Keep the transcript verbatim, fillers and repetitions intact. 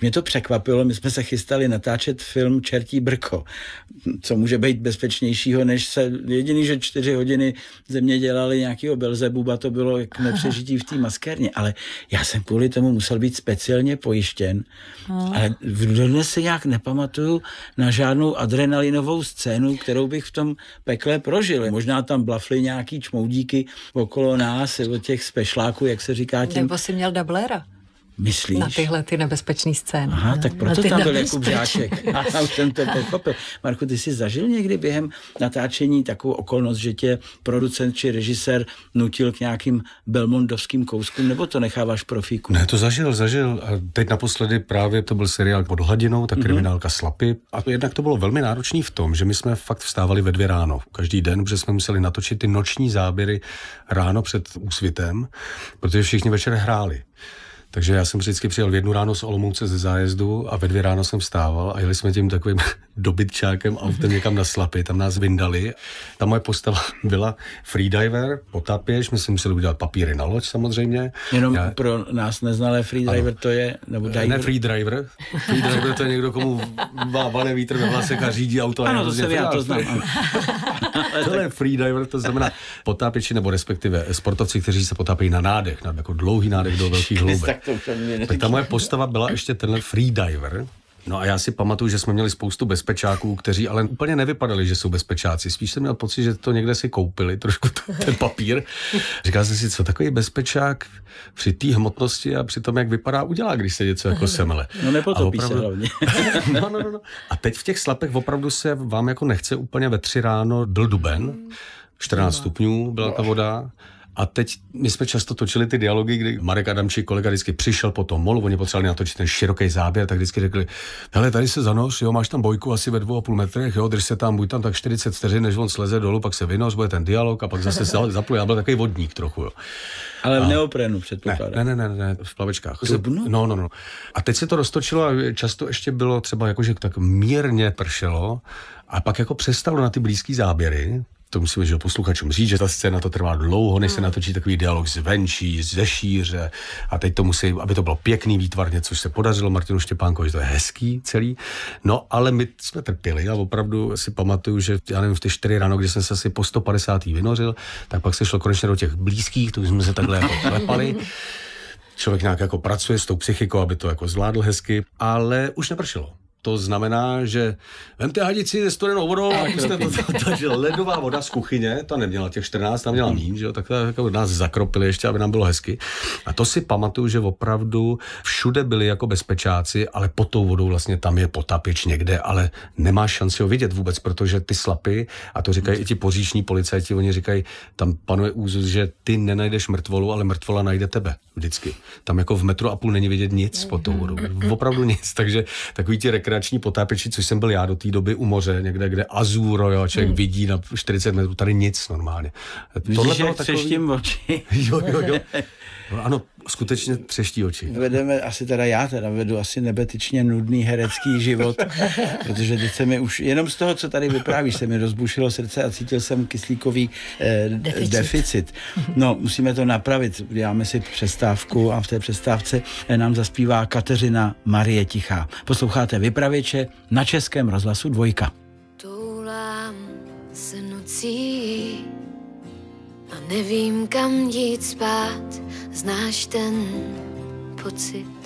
až mě to překvapilo, my jsme se chystali natáčet film Čertí brko, co může být bezpečnějšího, než se, jediný, že čtyři hodiny ze mě dělali nějakýho Belzebuba, to bylo jak nepřežití v té maskérně, ale já jsem kvůli tomu musel být speciálně pojištěn, no. Ale dodnes si nějak nepamatuju na žádnou adrenalinovou scénu, kterou bych v tom pekle prožil. Možná tam blafly nějaký čmoudíky okolo nás, od těch spešláků, jak se říká tím. Nebo si měl dublera. Myslíš? Na tyhle ty nebezpečné scény. Aha, no? tak proto tam byl Jakub Žáček. Já už jsem to pochopil. Marku, ty jsi zažil někdy během natáčení takovou okolnost, že tě producent či režisér nutil k nějakým belmondovským kouskům, nebo to necháváš profíku? Ne, to zažil, zažil. A teď naposledy právě to byl seriál Pod hladinou, ta kriminálka mm-hmm. Slapy. A jednak to bylo velmi náročný v tom, že my jsme fakt vstávali ve dvě ráno. Každý den, protože jsme museli natočit ty noční záběry ráno před úsvitem, protože všichni večer hráli. Takže já jsem vždycky přijel v jednu ráno z Olomouce ze zájezdu a ve dvě ráno jsem vstával a jeli jsme tím takovým dobytčákem autem někam na Slapy, tam nás vyndali. Ta moje postava byla freediver, potápěč, my jsme museli udělat papíry na loď samozřejmě. Jenom já... pro nás neznalé freediver to je, nebo diver? Ne freediver, freediver to je někdo, komu vane vítr ve vlasech a řídí auto. Ano, to jsem já, to znám. Tohle je freediver, to znamená potápěči nebo respektive sportovci, kteří se potápějí na nádech, na jako dlouhý nádech do velkých hloubek. Tak ta moje postava byla ještě tenhle freediver. No a já si pamatuju, že jsme měli spoustu bezpečáků, kteří ale úplně nevypadali, že jsou bezpečáci. Spíš jsem měl pocit, že to někde si koupili, trošku ten papír. Říkal jsem si, co takový bezpečák při té hmotnosti a při tom, jak vypadá, udělá, když se něco jako semele. No nepotopí opravdu... se hlavně. no, no, no, no. A teď v těch Slapech opravdu se vám jako nechce úplně ve tři ráno, byl duben, čtrnáct stupňů byla ta voda. A teď my jsme často točili ty dialogy, kdy Marek Adamčík, kolega, vždycky přišel po tom molu, oni potřebovali natočit ten široký záběr, tak vždycky řekli, hele, tady se zanoř, jo, máš tam bojku asi ve dvou a půl metrech, jo, drž se tam, buď tam tak čtyřicet vteřin, než on sleze dolů, pak se vynoř, bude ten dialog a pak zase zapluj. Já byl takový vodník trochu, jo. Ale v a... neoprenu předpokládám. Ne, ne, ne, ne, v plavečkách. Zubnu? No, no, no. A teď se to roztočilo a často ještě bylo třeba jako, že tak mírně pršelo a pak jako přestalo na ty blízký záběry. To musíme že posluchačům říct, že ta scéna to trvá dlouho, než se natočí takový dialog zvenčí, ze šíře a teď to musí, aby to bylo pěkný výtvarně, což se podařilo Martinu Štěpánkovi, že to je hezký celý. No, ale my jsme trpěli a opravdu si pamatuju, že já nevím, v ty čtyři ráno, když jsem se asi po sto padesátý vynořil, tak pak se šlo konečně do těch blízkých, to jsme se takhle jako klepali. Člověk nějak jako pracuje s tou psychikou, aby to jako zvládl hezky, ale už nepršelo. To znamená, že vemte hadici se studenou vodou a puste to, takže ledová voda z kuchyně, ta neměla těch čtrnáct, tam měla míň, že jo, tak to jako nás zakropili ještě, aby nám bylo hezky. A to si pamatuju, že opravdu všude byli jako bezpečáci, ale pod tou vodou vlastně tam je potápěč někde, ale nemáš šanci ho vidět vůbec, protože ty Slapy, a to říkají i ti poříční policajti, oni říkají, tam panuje úzus, že ty nenajdeš mrtvolu, ale mrtvola najde tebe vždycky. Tam jako v metru a půl není vidět nic pod tou vodou. Opravdu nic, takže takový ti rekreační potápěči, což jsem byl já do té doby u moře, někde, kde azúro, jo, člověk hmm. vidí na čtyřicet metrů, tady nic normálně. Tohle bylo takový... třeštím oči. jo, jo, jo. No, ano, skutečně třeští oči. Vedeme, asi teda já teda vedu asi nebetyčně nudný herecký život, protože teď se mi už, jenom z toho, co tady vyprávíš, se mi rozbušilo srdce a cítil jsem kyslíkový eh, deficit. deficit. No, musíme to napravit, děláme si přestávku a v té přestávce nám zaspívá Kateřina Marie Tichá. Posloucháte Vypravěče na Českém rozhlasu Dvojka. Toulám se nocí a nevím, kam jít spát, znáš ten pocit.